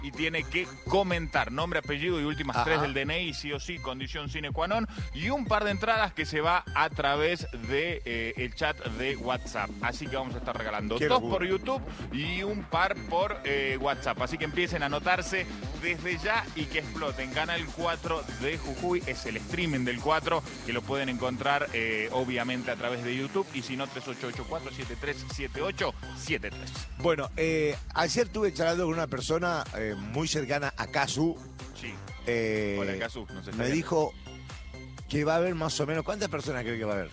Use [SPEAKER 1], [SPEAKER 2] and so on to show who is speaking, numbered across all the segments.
[SPEAKER 1] y tiene que comentar nombre, apellido y últimas
[SPEAKER 2] Ajá.
[SPEAKER 1] 3 del DNI, sí o sí, condición sine qua non, y un par de entradas que se va a través de el chat de WhatsApp. Así que vamos a estar regalando
[SPEAKER 2] Qué
[SPEAKER 1] 2
[SPEAKER 2] locura.
[SPEAKER 1] por YouTube y un par por WhatsApp. Así que empiecen a anotarse desde ya y que exploten. Canal 4 de Jujuy, es el streaming del 4, que lo pueden encontrar obviamente a través de YouTube, y si no, 3884-737873.
[SPEAKER 2] Bueno, ayer estuve charlando con una persona muy cercana a Casu.
[SPEAKER 1] Sí.
[SPEAKER 2] Eh,
[SPEAKER 1] Hola, Casu, nos está
[SPEAKER 2] me
[SPEAKER 1] viendo.
[SPEAKER 2] dijo que va a haber más o menos. ¿Cuántas personas cree que va a haber?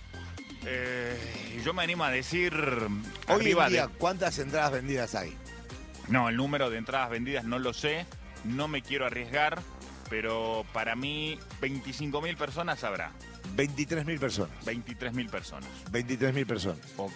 [SPEAKER 1] Yo me animo a decir
[SPEAKER 2] Hoy
[SPEAKER 1] arriba
[SPEAKER 2] en día,
[SPEAKER 1] de...
[SPEAKER 2] ¿cuántas entradas vendidas hay?
[SPEAKER 1] No, el número de entradas vendidas no lo sé, no me quiero arriesgar, pero para mí 25.000 personas habrá.
[SPEAKER 2] 23.000 personas.
[SPEAKER 1] 23.000 personas.
[SPEAKER 2] 23.000 personas.
[SPEAKER 1] Ok.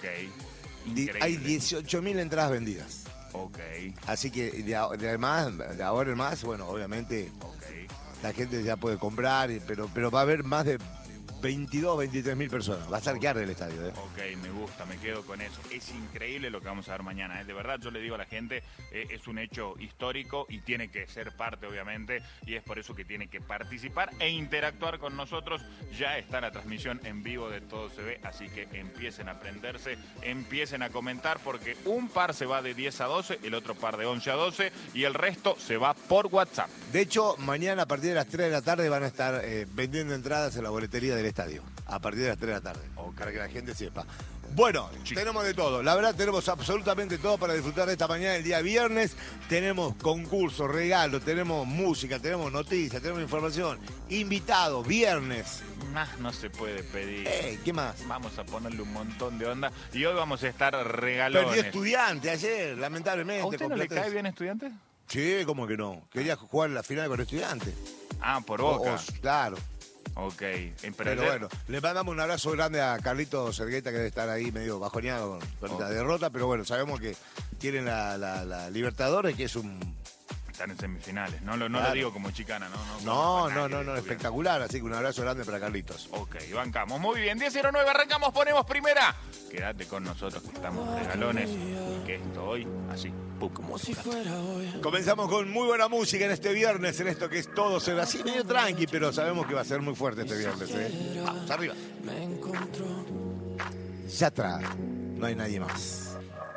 [SPEAKER 2] Hay
[SPEAKER 1] Increíble.
[SPEAKER 2] 18.000 entradas vendidas.
[SPEAKER 1] Ok,
[SPEAKER 2] Así que de ahora en más, bueno, obviamente
[SPEAKER 1] ok.
[SPEAKER 2] la gente ya puede comprar, pero va a haber más de 22, 23.000 personas. Va a estar que arde el estadio, ¿eh?
[SPEAKER 1] Ok, me gusta, me quedo con eso. Es increíble lo que vamos a ver mañana, ¿eh? De verdad, yo le digo a la gente, es un hecho histórico y tiene que ser parte, obviamente, y es por eso que tiene que participar e interactuar con nosotros. Ya está la transmisión en vivo de Todo Se Ve, así que empiecen a aprenderse, empiecen a comentar, porque un par se va de 10 a 12, el otro par de 11 a 12, y el resto se va por WhatsApp.
[SPEAKER 2] De hecho, mañana a partir de las 3 de la tarde van a estar vendiendo entradas en la boletería del estadio. A partir de las 3 de la tarde. Para que la gente sepa. Bueno, tenemos de todo. La verdad, tenemos absolutamente todo para disfrutar de esta mañana, el día viernes. Tenemos concursos, regalos, tenemos música, tenemos noticias, tenemos información. Invitados, viernes.
[SPEAKER 1] Más no se puede pedir.
[SPEAKER 2] ¿Qué más?
[SPEAKER 1] Vamos a ponerle un montón de onda. Y hoy vamos a estar regalones.
[SPEAKER 2] Perdí Estudiante ayer, lamentablemente.
[SPEAKER 1] ¿A usted no le cae bien Estudiante?
[SPEAKER 2] Sí, ¿cómo que no? Quería jugar la final con Estudiantes.
[SPEAKER 1] Ah, por Boca.
[SPEAKER 2] Claro.
[SPEAKER 1] Ok.
[SPEAKER 2] Pero
[SPEAKER 1] ayer-
[SPEAKER 2] bueno, le mandamos un abrazo grande a Carlito Sergueta, que debe estar ahí medio bajoneado con esta derrota, pero bueno, sabemos que tienen la Libertadores, que es un...
[SPEAKER 1] Están en semifinales. No lo
[SPEAKER 2] Claro.
[SPEAKER 1] digo como chicana, ¿no?
[SPEAKER 2] No,
[SPEAKER 1] conozco a nadie de Estudiantes.
[SPEAKER 2] espectacular, así que un abrazo grande para Carlitos.
[SPEAKER 1] Ok, bancamos. Muy bien, 10:09, arrancamos, ponemos primera. Quédate con nosotros, que estamos regalones. Y que esto hoy, así, pum.
[SPEAKER 3] Como si fuera hoy.
[SPEAKER 2] Comenzamos con muy buena música en este viernes, en esto que es Todo Se Ve, así medio tranqui, pero sabemos que va a ser muy fuerte este viernes, ¿eh? Vamos, arriba.
[SPEAKER 3] Me encontró.
[SPEAKER 2] Yatra, no hay nadie más.